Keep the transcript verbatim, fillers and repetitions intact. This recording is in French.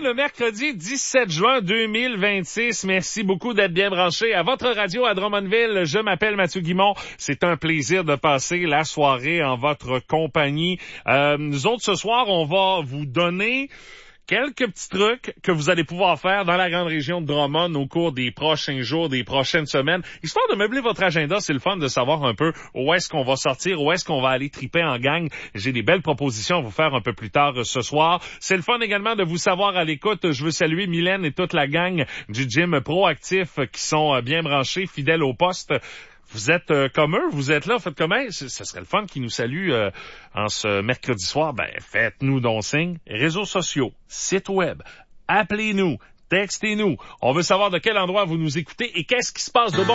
le mercredi dix-sept juin deux mille vingt-six. Merci beaucoup d'être bien branchés à votre radio à Drummondville. Je m'appelle Mathieu Guimond. C'est un plaisir de passer la soirée en votre compagnie. Euh, nous autres, ce soir, on va vous donner quelques petits trucs que vous allez pouvoir faire dans la grande région de Drummond au cours des prochains jours, des prochaines semaines. Histoire de meubler votre agenda, c'est le fun de savoir un peu où est-ce qu'on va sortir, où est-ce qu'on va aller triper en gang. J'ai des belles propositions à vous faire un peu plus tard ce soir. C'est le fun également de vous savoir à l'écoute. Je veux saluer Mylène et toute la gang du gym Proactif qui sont bien branchés, fidèles au poste. Vous êtes euh, comme eux, vous êtes là, faites comment? Ce serait le fun qui nous salue euh, en ce mercredi soir. Ben, faites-nous donc signe. Réseaux sociaux, site web, appelez-nous, textez-nous. On veut savoir de quel endroit vous nous écoutez et qu'est-ce qui se passe de bon.